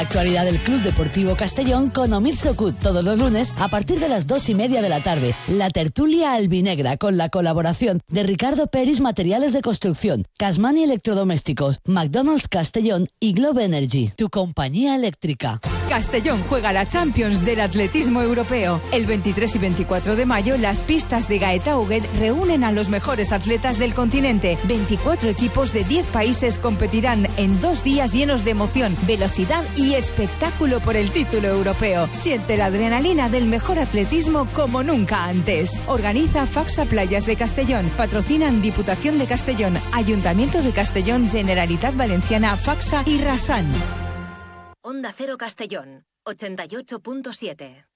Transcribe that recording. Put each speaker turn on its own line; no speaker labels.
Actualidad del Club Deportivo Castellón con Omid Sokut todos los lunes a partir de las 2:30 de la tarde. La tertulia albinegra con la colaboración de Ricardo Peris Materiales de Construcción, Casmani Electrodomésticos, McDonald's Castellón y Globe Energy, tu compañía eléctrica.
Castellón juega la Champions del atletismo europeo. El 23 y 24 de mayo las pistas de Gaeta Huguet reúnen a los mejores atletas del continente. 24 equipos de 10 países competirán en 2 días llenos de emoción, velocidad y espectáculo por el título europeo. Siente la adrenalina del mejor atletismo como nunca antes. Organiza Faxa Playas de Castellón. Patrocinan Diputación de Castellón, Ayuntamiento de Castellón, Generalitat Valenciana, Faxa y Rasan.
Onda Cero Castellón, 88.7.